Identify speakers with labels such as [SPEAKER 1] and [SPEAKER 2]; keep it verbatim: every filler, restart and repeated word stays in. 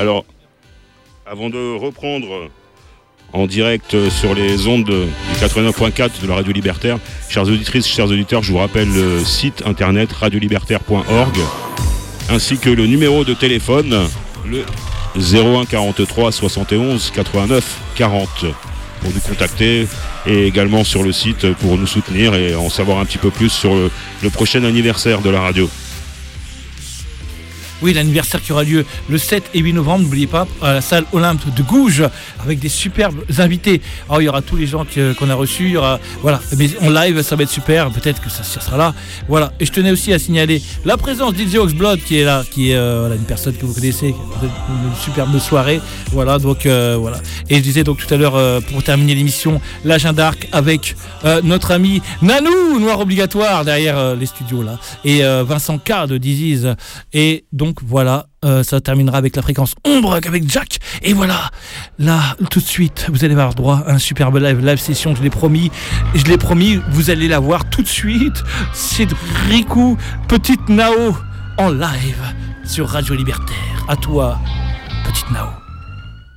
[SPEAKER 1] Alors, avant de reprendre en direct sur les ondes du quatre-vingt-neuf point quatre de la Radio Libertaire, chères auditrices, chers auditeurs, je vous rappelle le site internet radio libertaire point org ainsi que le numéro de téléphone, le zéro un quarante-trois soixante et onze quatre-vingt-neuf quarante pour nous contacter, et également sur le site pour nous soutenir et en savoir un petit peu plus sur le, le prochain anniversaire de la radio.
[SPEAKER 2] Oui, l'anniversaire qui aura lieu le sept et huit novembre, n'oubliez pas, à la salle Olympe de Gouges, avec des superbes invités. Alors, il y aura tous les gens que, qu'on a reçus, il y aura, voilà, mais en live, ça va être super, peut-être que ça, ça sera là. Voilà, et je tenais aussi à signaler la présence d'D J Oxblood, qui est là, qui est euh, voilà, une personne que vous connaissez, une superbe soirée. Voilà, donc euh, voilà. Et je disais donc tout à l'heure, euh, pour terminer l'émission, l'agenda d'Arc avec euh, notre ami Nanou, Noir Obligatoire, derrière euh, les studios là, et euh, Vincent K de Disease. Et donc, voilà, euh, ça terminera avec la fréquence ombre avec Jack. Et voilà, là, tout de suite, vous allez avoir droit à un superbe live, live session, je l'ai promis. Je l'ai promis, vous allez la voir tout de suite. C'est Riku, Petite Nao, en live sur Radio Libertaire. À toi, Petite Nao.